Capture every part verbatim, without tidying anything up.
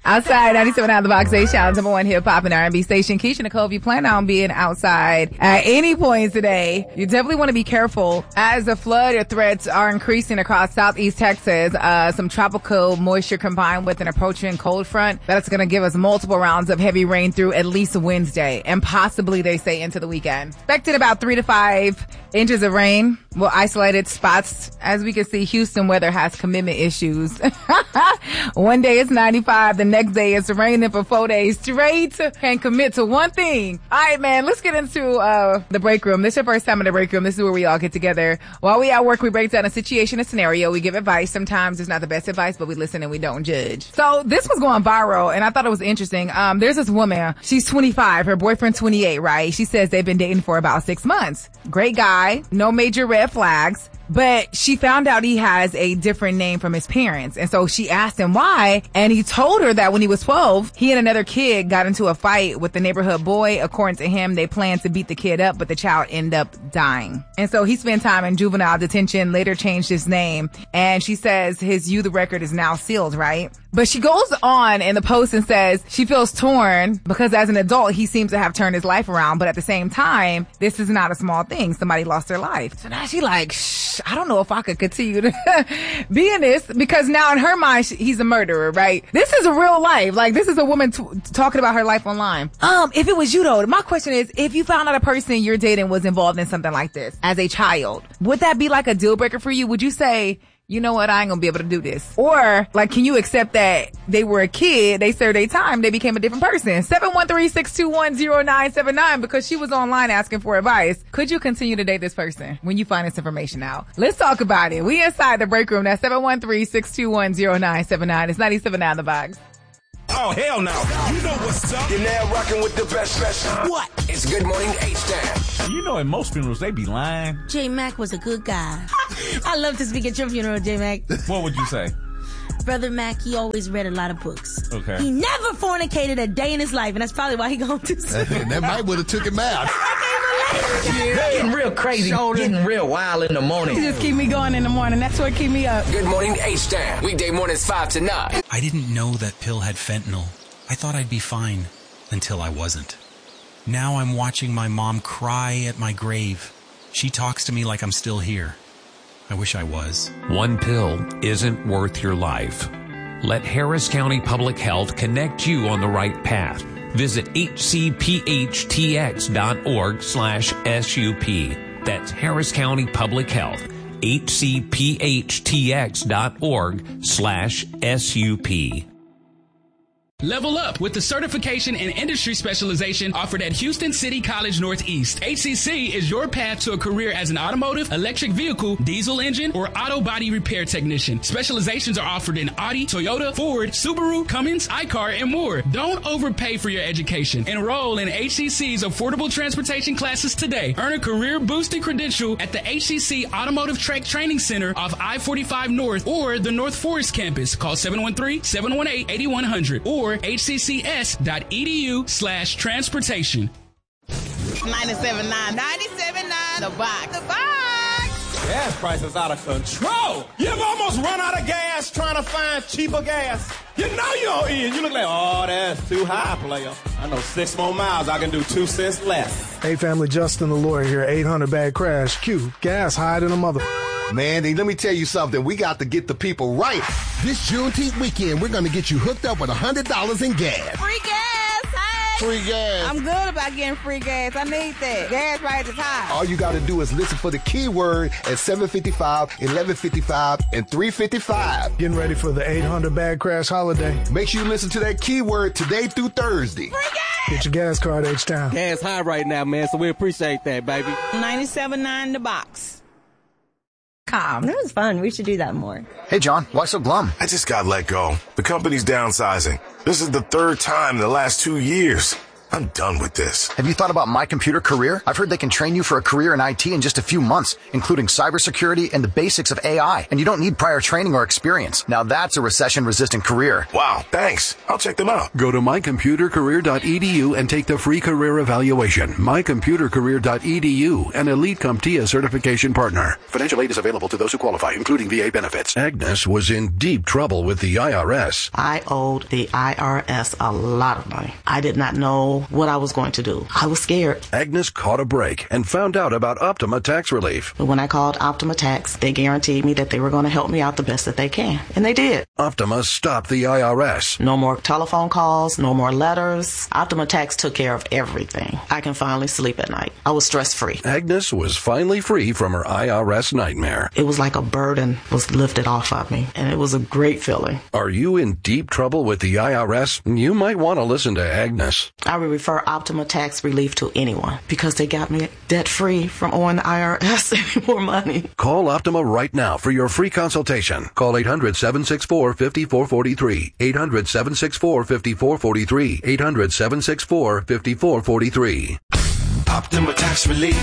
Outside, ninety-seven out of the box, A-Shout, number one hip-hop and R and B station. Keisha Nicole, if you plan on being outside at any point today, you definitely want to be careful as the flood threats are increasing across southeast Texas. Uh, some tropical moisture combined with an approaching cold front that's going to give us multiple rounds of heavy rain through at least Wednesday and possibly, they say, into the weekend. Expected about three to five inches of rain. Well, isolated spots. As we can see, Houston weather has commitment issues. One day it's ninety-five. The next day it's raining for four days straight. Can't commit to one thing. All right, man, let's get into uh the break room. This is your first time in the break room. This is where we all get together. While we at work, we break down a situation, a scenario. We give advice. Sometimes it's not the best advice, but we listen and we don't judge. So this was going viral, and I thought it was interesting. Um, there's this woman. She's twenty-five. Her boyfriend twenty-eight, right? She says they've been dating for about six months. Great guy. No major red flags. But she found out he has a different name from his parents. And so she asked him why. And he told her that when he was twelve, he and another kid got into a fight with the neighborhood boy. According to him, they planned to beat the kid up, but the child ended up dying. And so he spent time in juvenile detention, later changed his name. And she says his youth record is now sealed, right? But she goes on in the post and says she feels torn because as an adult, he seems to have turned his life around. But at the same time, this is not a small thing. Somebody lost their life. So now she like, shh, I don't know if I could continue to be in this because now in her mind, he's a murderer, right? This is a real life. Like this is a woman t- talking about her life online. Um, if it was you though, my question is, if you found out a person you're dating was involved in something like this as a child, would that be like a deal breaker for you? Would you say, you know what, I ain't gonna be able to do this? Or, like, can you accept that they were a kid, they served their time, they became a different person? seven one three, six two one, zero nine seven nine, because she was online asking for advice. Could you continue to date this person when you find this information out? Let's talk about it. We inside the break room. That's seven one three, six two one, zero nine seven nine. It's ninety-seven out of the box. Oh, hell no. You know what's up. You're now rocking with the best, best. What? It's Good Morning H-Town. You know, in most funerals, they be lying. J-Mac was a good guy. I love to speak at your funeral, J-Mac. What would you say? Brother Mac, he always read a lot of books. Okay. He never fornicated a day in his life, and that's probably why he going to sleep. That might would have took him out. Yeah. Getting real crazy, Shoulder. Getting real wild in the morning. You just keep me going in the morning. That's what keep me up. Good Morning H-Town. Weekday mornings five to nine. I didn't know that pill had fentanyl. I thought I'd be fine until I wasn't. Now I'm watching my mom cry at my grave. She talks to me like I'm still here. I wish I was. One pill isn't worth your life. Let Harris County Public Health connect you on the right path. Visit hcphtx.org slash SUP. That's Harris County Public Health. hcphtx.org slash SUP. Level up with the certification and industry specialization offered at Houston City College Northeast. H C C is your path to a career as an automotive, electric vehicle, diesel engine, or auto body repair technician. Specializations are offered in Audi, Toyota, Ford, Subaru, Cummins, iCar, and more. Don't overpay for your education. Enroll in H C C's affordable transportation classes today. Earn a career-boosting credential at the H C C Automotive Track Training Center off I forty-five North or the North Forest campus. Call seven one three, seven one eight, eight one zero zero or hccs.edu slash transportation. ninety-seven point nine. ninety-seven point nine. The box. The box. Gas prices out of control. You ever almost run out of gas trying to find cheaper gas? You know you're on E and you look like, oh, that's too high, player. I know six more miles, I can do two cents less. Hey, family, Justin the lawyer here. eight hundred bad crash. Q. Gas higher than a mother. Man, let me tell you something. We got to get the people right. This Juneteenth weekend, we're going to get you hooked up with one hundred dollars in gas. Free gas, hey! Free gas. I'm good about getting free gas. I need that. Gas prices high. All you got to do is listen for the keyword at seven fifty-five, eleven fifty-five, and three fifty-five. Getting ready for the eight hundred bad crash holiday. Make sure you listen to that keyword today through Thursday. Free gas! Get your gas card H-Town. Gas high right now, man, so we appreciate that, baby. ninety-seven point nine The Box. Calm. That was fun. We should do that more. Hey, John, why so glum? I just got let go. The company's downsizing. This is the third time in the last two years. I'm done with this. Have you thought about My Computer Career? I've heard they can train you for a career in I T in just a few months, including cybersecurity and the basics of A I. And you don't need prior training or experience. Now that's a recession-resistant career. Wow, thanks. I'll check them out. Go to my computer career dot e d u and take the free career evaluation. my computer career dot e d u, an Elite CompTIA certification partner. Financial aid is available to those who qualify, including V A benefits. Agnes was in deep trouble with the I R S. I owed the I R S a lot of money. I did not know what I was going to do. I was scared. Agnes caught a break and found out about Optima Tax Relief. But when I called Optima Tax, they guaranteed me that they were going to help me out the best that they can. And they did. Optima stopped the I R S. No more telephone calls, no more letters. Optima Tax took care of everything. I can finally sleep at night. I was stress-free. Agnes was finally free from her I R S nightmare. It was like a burden was lifted off of me, and it was a great feeling. Are you in deep trouble with the I R S? You might want to listen to Agnes. I would refer Optima Tax Relief to anyone because they got me debt-free from owing the I R S any more money. Call Optima right now for your free consultation. Call eight hundred, seven six four, five four four three. eight hundred, seven six four, five four four three. eight hundred, seven six four, five four four three. Optima Tax Relief.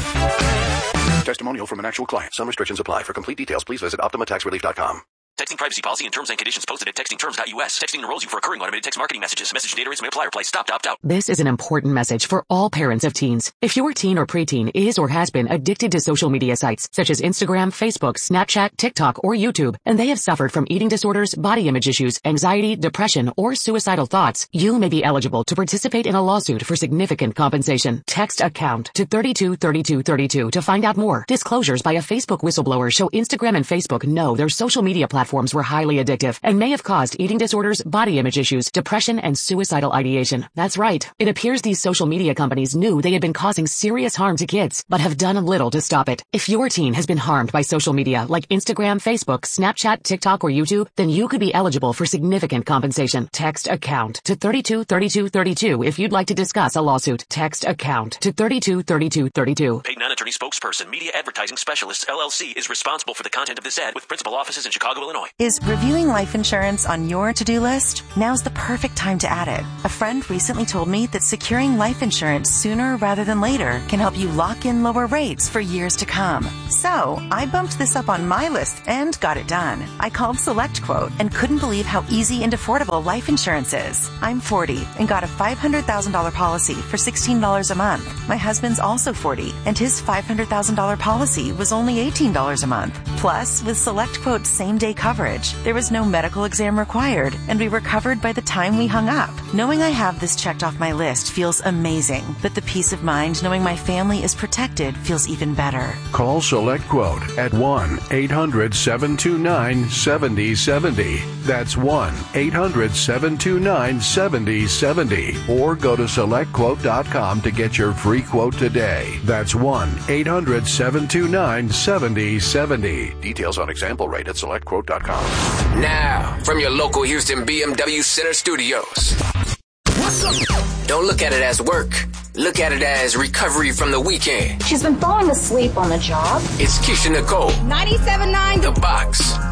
Testimonial from an actual client. Some restrictions apply. For complete details, please visit optima tax relief dot com. Texting privacy policy and terms and conditions posted at texting terms dot u s. Texting enrolls you for recurring automated text marketing messages. Message data rates may apply or apply. Stop to opt out. This is an important message for all parents of teens. If your teen or preteen is or has been addicted to social media sites such as Instagram, Facebook, Snapchat, TikTok, or YouTube, and they have suffered from eating disorders, body image issues, anxiety, depression, or suicidal thoughts, you may be eligible to participate in a lawsuit for significant compensation. Text account to thirty-two thirty-two thirty-two to find out more. Disclosures by a Facebook whistleblower show Instagram and Facebook know their social media platforms were highly addictive and may have caused eating disorders, body image issues, depression, and suicidal ideation. That's right. It appears these social media companies knew they had been causing serious harm to kids, but have done little to stop it. If your teen has been harmed by social media like Instagram, Facebook, Snapchat, TikTok, or YouTube, then you could be eligible for significant compensation. Text account to thirty-two thirty-two thirty-two if you'd like to discuss a lawsuit. Text account to thirty-two thirty-two thirty-two. Paid non-attorney spokesperson, Media Advertising Specialists, L L C, is responsible for the content of this ad with principal offices in Chicago, Illinois. Is reviewing life insurance on your to-do list? Now's the perfect time to add it. A friend recently told me that securing life insurance sooner rather than later can help you lock in lower rates for years to come. So I bumped this up on my list and got it done. I called SelectQuote and couldn't believe how easy and affordable life insurance is. I'm forty and got a five hundred thousand dollars policy for sixteen dollars a month. My husband's also forty and his five hundred thousand dollars policy was only eighteen dollars a month. Plus, with SelectQuote's same-day coverage, there was no medical exam required, and we were covered by the time we hung up. Knowing I have this checked off my list feels amazing, but the peace of mind knowing my family is protected feels even better. Call SelectQuote at one eight hundred, seven two nine, seven zero seven zero. That's one eight hundred, seven two nine, seven zero seven zero. Or go to select quote dot com to get your free quote today. That's one eight hundred, seven two nine, seven zero seven zero. Details on example rate at select quote dot com. Now, from your local Houston B M W Center Studios. What's up? Don't look at it as work. Look at it as recovery from the weekend. She's been falling asleep on the job. It's Keisha Nicole. ninety-seven point nine The Box.